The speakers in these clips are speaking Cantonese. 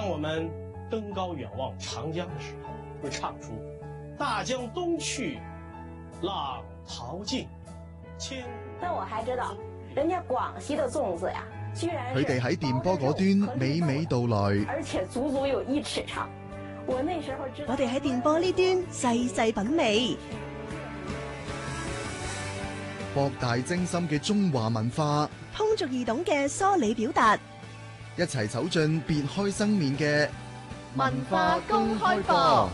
我们登高远望长江的时候，会唱出“大江东去，浪淘尽，千古”。 但我還知道，人家廣西的粽子呀，居然佢哋喺電波嗰端娓娓道來， 而且足足有1尺長。我那時候知道， 我哋喺電波呢端細細品味， 博大精深嘅中華文化， 通俗易懂嘅梳理表達， 一齊走進別開生面嘅文化公開課。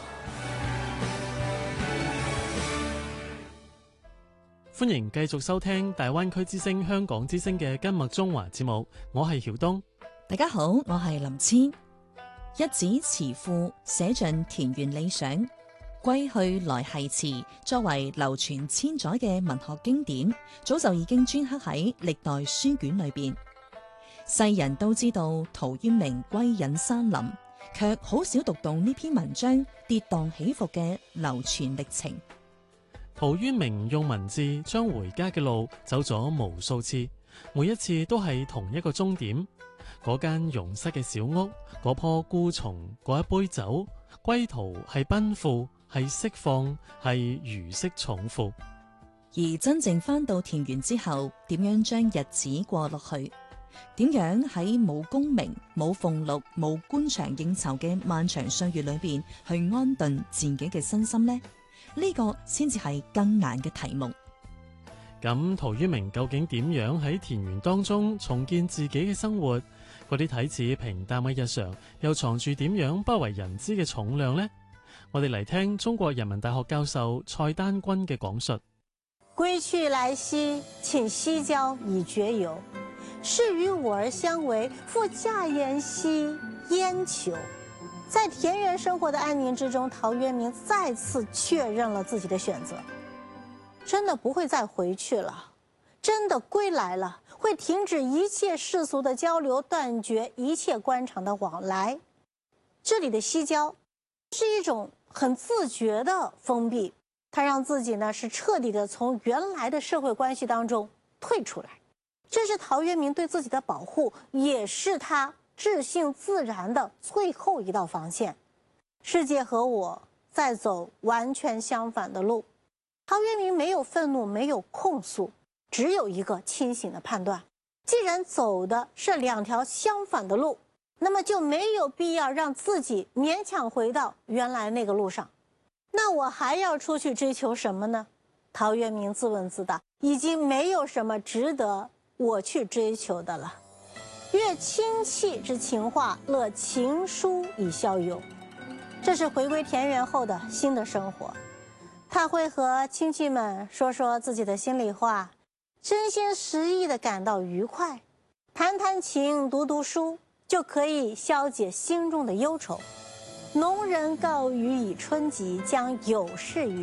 歡迎繼續收聽大灣區之聲香港之聲嘅今麥中華節目，我係曉東。 大家好，我係林千。一紙詞賦寫盡田園理想，歸去來兮辭作為流傳千載嘅文學經典，早就已經鐫刻喺歷代書卷裏邊。世人都知道陶淵明歸隱山林，卻好少讀到呢篇文章跌宕起伏嘅流傳歷程。 陶淵明用文字將回家嘅路走咗無數次，每一次都係同一個終點。嗰間容室嘅小屋，嗰棵孤叢，嗰一杯酒，歸途係奔赴，係釋放，係如釋重負。 而真正翻到田園之後，點樣將日子過落去？點樣喺冇功名、冇俸祿、冇官場應酬嘅漫長歲月裏邊去安頓自己嘅身心呢？呢個先至係更難嘅題目。 咁陶淵明究竟點樣喺田園當中重建自己嘅生活？嗰啲睇似平淡嘅日常，又藏住點樣不為人知嘅重量呢？我哋嚟聽中國人民大學教授蔡丹君嘅講述。 歸去來兮，寢西郊以絕遊。是與吾兒相違，復駕言兮焉求？在田園生活的安寧之中，陶淵明再次確認了自己的選擇。真的不會再回去了，真的歸來了，會停止一切世俗的交流，斷絕一切官場的往來。這裡的西郊是一種很自覺的封閉，他讓自己呢是徹底的從原來的社會關係當中退出來。這是陶淵明對自己的保護，也是他至性自然的最後一道防線。世界和我在走完全相反的路。陶淵明沒有憤怒，沒有控訴，只有一個清醒的判斷。既然走的是兩條相反的路，那麼就沒有必要讓自己勉強回到原來那個路上。那我還要出去追求什麼呢？陶淵明自問自答，已經沒有什麼值得我去追求的了。閱親戚之情話，樂情書以消憂。這是回歸田園後的新的生活。他會和親戚們說說自己的心裡話，真心實意地感到愉快，彈彈琴，讀讀書，就可以消解心中的憂愁。農人告余以春及，將有事於